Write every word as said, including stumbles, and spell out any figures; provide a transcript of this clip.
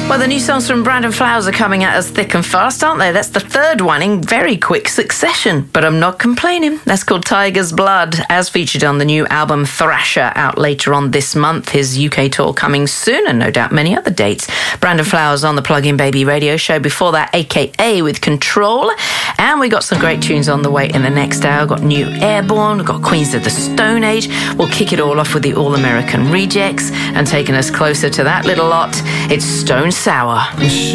Well, the new songs from Brandon Flowers are coming at us thick and fast, aren't they? That's the third one in very quick succession. But I'm not complaining. That's called Tiger's Blood, as featured on the new album Thrasher, out later on this month. His U K tour coming soon, and no doubt many other dates. Brandon Flowers on the Plug-in Baby radio show. Before that, A K A with Control. And we got some great tunes on the way in the next hour. Got New Airborne, we've got Queens of the Stone Age. We'll kick it all off with the All-American Rejects. And taking us closer to that little lot, it's Stone Sour.